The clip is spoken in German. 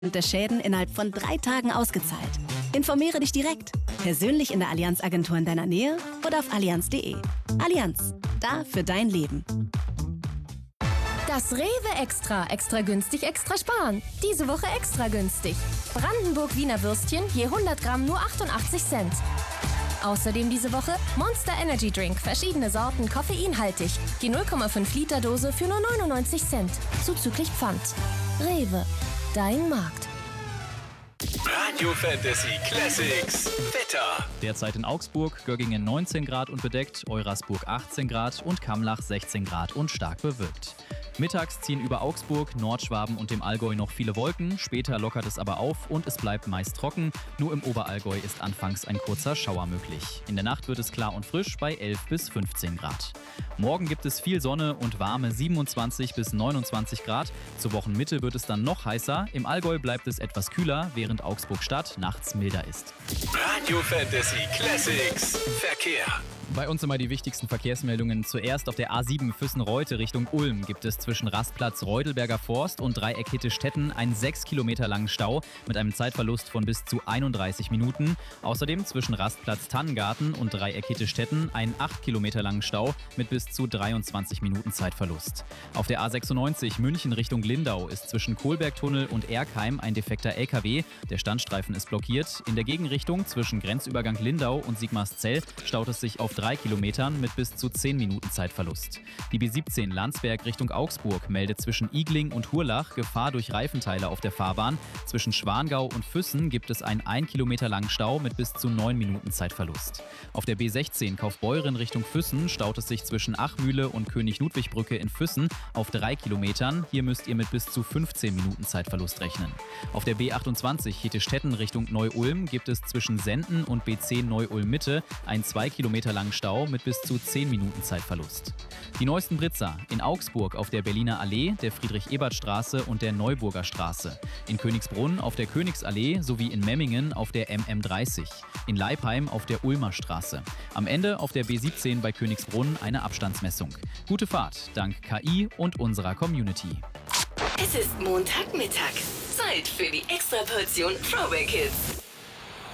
der Schäden innerhalb von 3 Tagen ausgezahlt. Informiere dich direkt. Persönlich in der Allianz-Agentur in deiner Nähe oder auf allianz.de. Allianz. Da für dein Leben. Das Rewe Extra. Extra günstig, extra sparen. Diese Woche extra günstig. Brandenburg Wiener Würstchen je 100 Gramm nur 88 Cent. Außerdem diese Woche Monster Energy Drink. Verschiedene Sorten, koffeinhaltig. Die 0,5 Liter Dose für nur 99 Cent. Zuzüglich Pfand. Rewe. Dein Markt. Radio Fantasy Classics Wetter. Derzeit in Augsburg, Göggingen 19 Grad und bedeckt, Eurasburg 18 Grad und Kamlach 16 Grad und stark bewölkt. Mittags ziehen über Augsburg, Nordschwaben und dem Allgäu noch viele Wolken, später lockert es aber auf und es bleibt meist trocken. Nur im Oberallgäu ist anfangs ein kurzer Schauer möglich. In der Nacht wird es klar und frisch bei 11 bis 15 Grad. Morgen gibt es viel Sonne und warme 27 bis 29 Grad. Zur Wochenmitte wird es dann noch heißer. Im Allgäu bleibt es etwas kühler, während Augsburg-Stadt nachts milder ist. Radio Fantasy Classics Verkehr. Bei uns immer die wichtigsten Verkehrsmeldungen. Zuerst auf der A7 Füssen-Reute Richtung Ulm gibt es zwischen Rastplatz Reudelberger Forst und Dreieck Hitte-Stetten einen 6 Kilometer langen Stau mit einem Zeitverlust von bis zu 31 Minuten. Außerdem zwischen Rastplatz Tannengarten und Dreieck Hitte-Stetten einen 8 Kilometer langen Stau mit bis zu 23 Minuten Zeitverlust. Auf der A96 München Richtung Lindau ist zwischen Kohlbergtunnel und Erkheim ein defekter LKW. Der Standstreifen ist blockiert. In der Gegenrichtung zwischen Grenzübergang Lindau und Sigmarszell staut es sich auf 3 Kilometern mit bis zu 10 Minuten Zeitverlust. Die B17 Landsberg Richtung Augsburg meldet zwischen Igling und Hurlach Gefahr durch Reifenteile auf der Fahrbahn. Zwischen Schwangau und Füssen gibt es einen 1 Kilometer langen Stau mit bis zu 9 Minuten Zeitverlust. Auf der B16 Kaufbeuren Richtung Füssen staut es sich zwischen Achmühle und König-Ludwig-Brücke in Füssen auf 3 Kilometern. Hier müsst ihr mit bis zu 15 Minuten Zeitverlust rechnen. Auf der B28 Hitte-Stetten Richtung Neu-Ulm gibt es zwischen Senden und B10 Neu-Ulm-Mitte einen 2 Kilometer langen Stau mit bis zu 10 Minuten Zeitverlust. Die neuesten Blitzer in Augsburg auf der Berliner Allee, der Friedrich-Ebert-Straße und der Neuburger Straße. In Königsbrunn auf der Königsallee sowie in Memmingen auf der MM30. In Leipheim auf der Ulmer Straße. Am Ende auf der B17 bei Königsbrunn eine Abstandsmessung. Gute Fahrt dank KI und unserer Community. Es ist Montagmittag. Zeit für die Extraportion Throwback Hits.